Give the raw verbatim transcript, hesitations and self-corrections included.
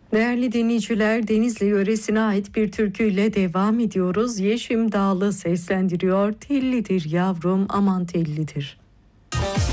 Değerli dinleyiciler, Denizli yöresine ait bir türküyle devam ediyoruz. Yeşim Dağlı seslendiriyor. Tellidir yavrum, aman tellidir.